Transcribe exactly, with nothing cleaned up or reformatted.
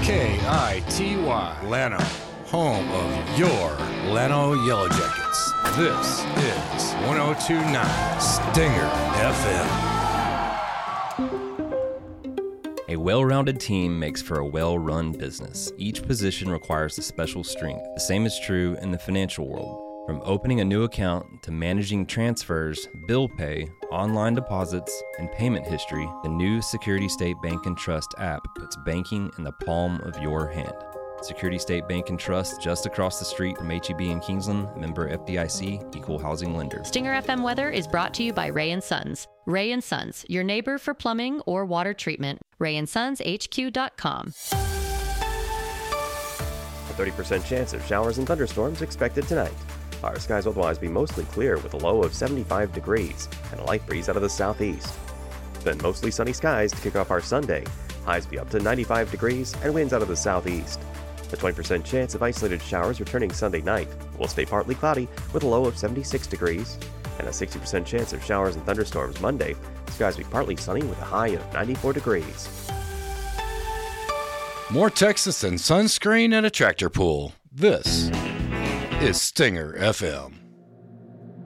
K I T Y, Llano, home of your Llano Yellow Jackets. This is one oh two point nine Stinger F M. A well-rounded team makes for a well-run business. Each position requires a special strength. The same is true in the financial world. From opening a new account to managing transfers, bill pay, online deposits, and payment history, the new Security State Bank and Trust app puts banking in the palm of your hand. Security State Bank and Trust, just across the street from H E B in Kingsland, member F D I C, equal housing lender. Stinger F M weather is brought to you by Ray and Sons. Ray and Sons, your neighbor for plumbing or water treatment. ray and sons h q dot com. A thirty percent chance of showers and thunderstorms expected tonight. Our skies will otherwise be mostly clear with a low of seventy-five degrees and a light breeze out of the southeast. Then mostly sunny skies to kick off our Sunday. Highs be up to ninety-five degrees and winds out of the southeast. A twenty percent chance of isolated showers returning Sunday night. Will stay partly cloudy with a low of seventy-six degrees. And a sixty percent chance of showers and thunderstorms Monday. Skies be partly sunny with a high of ninety-four degrees. More Texas than sunscreen and a tractor pull. This is Stinger F M.